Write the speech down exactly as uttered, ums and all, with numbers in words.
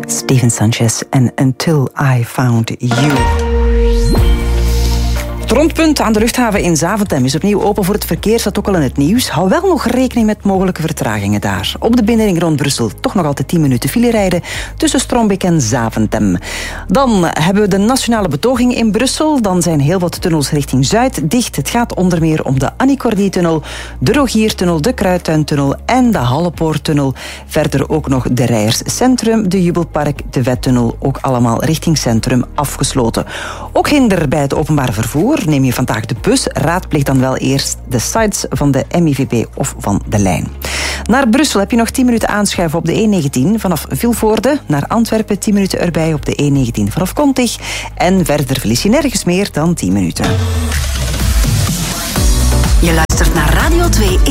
Steven Sanchez en Until I Found You. Het rondpunt aan de luchthaven in Zaventem is opnieuw open voor het verkeer, staat ook al in het nieuws. Hou wel nog rekening met mogelijke vertragingen daar. Op de binnenring rond Brussel toch nog altijd tien minuten file rijden tussen Strombeek en Zaventem. Dan hebben we de nationale betoging in Brussel. Dan zijn heel wat tunnels richting Zuid dicht. Het gaat onder meer om de Annie Cordy-tunnel, de Rogiertunnel, de Kruidtuintunnel en de Hallepoorttunnel. Verder ook nog de Rijers Centrum, de Jubelpark, de Vettunnel, ook allemaal richting Centrum afgesloten. Ook hinder bij het openbaar vervoer. Neem je vandaag de bus, raadpleeg dan wel eerst de sites van de M I V B of van de lijn. Naar Brussel heb je nog tien minuten aanschuiven op de E negentien vanaf Vilvoorde. Naar Antwerpen tien minuten erbij op de E negentien vanaf Kontig. En verder verlies je nergens meer dan tien minuten. Je luistert naar Radio twee.